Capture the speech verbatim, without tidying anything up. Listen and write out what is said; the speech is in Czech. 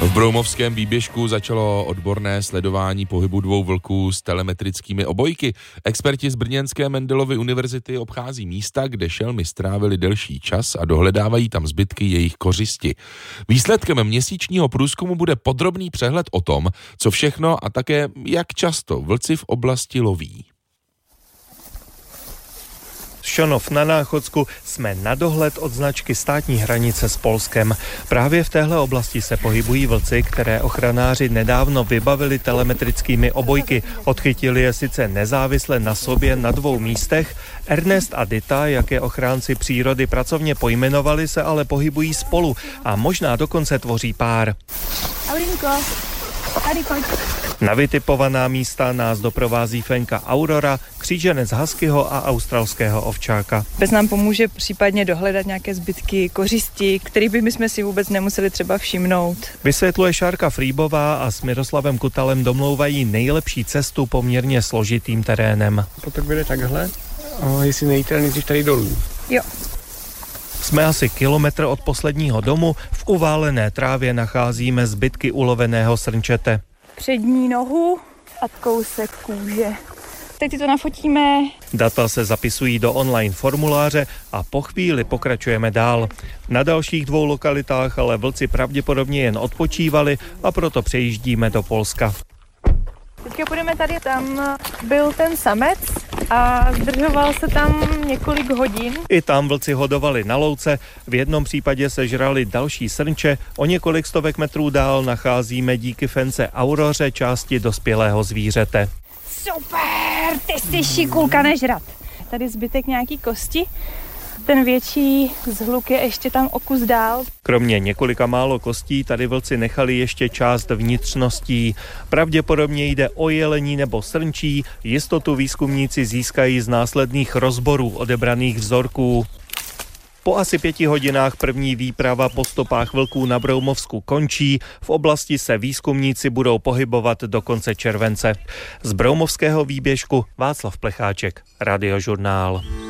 V Broumovském výběžku začalo odborné sledování pohybu dvou vlků s telemetrickými obojky. Experti z brněnské Mendelovy univerzity obchází místa, kde šelmy strávili delší čas a dohledávají tam zbytky jejich kořisti. Výsledkem měsíčního průzkumu bude podrobný přehled o tom, co všechno a také jak často vlci v oblasti loví. Šonov na Náchodsku jsme na dohled od značky státní hranice s Polskem. Právě v téhle oblasti se pohybují vlci, které ochranáři nedávno vybavili telemetrickými obojky. Odchytili je sice nezávisle na sobě na dvou místech. Ernest a Dita, jak je ochránci přírody pracovně pojmenovali, se ale pohybují spolu a možná dokonce tvoří pár. Aurinko, tady pojď. Na vytipovaná místa nás doprovází fenka Aurora, kříženec huskyho a australského ovčáka. Bez nám pomůže případně dohledat nějaké zbytky kořisti, které by my jsme si vůbec nemuseli třeba všimnout. Vysvětluje Šárka Frýbová a s Miroslavem Kutalem domlouvají nejlepší cestu poměrně složitým terénem. Potok vede takhle a jestli nejíte nejdřív tady dolů. Jo. Jsme asi kilometr od posledního domu, v uválené trávě nacházíme zbytky uloveného srnčete. Přední nohu a kousek kůže. Teď si to nafotíme. Data se zapisují do online formuláře a po chvíli pokračujeme dál. Na dalších dvou lokalitách ale vlci pravděpodobně jen odpočívali a proto přejíždíme do Polska. Teďka půjdeme tady, tam byl ten samec a zdržoval se tam několik hodin. I tam vlci hodovali na louce, v jednom případě sežrali další srnče, o několik stovek metrů dál nacházíme díky fence Auroře části dospělého zvířete. Super, ty jsi šikulka nežrat. Tady zbytek nějaký kosti. Ten větší zhluk je ještě tam o kus dál. Kromě několika málo kostí tady vlci nechali ještě část vnitřností. Pravděpodobně jde o jelení nebo srnčí, jistotu výzkumníci získají z následných rozborů odebraných vzorků. Po asi pěti hodinách první výprava po stopách vlků na Broumovsku končí. V oblasti se výzkumníci budou pohybovat do konce července. Z Broumovského výběžku Václav Plecháček, Radiožurnál.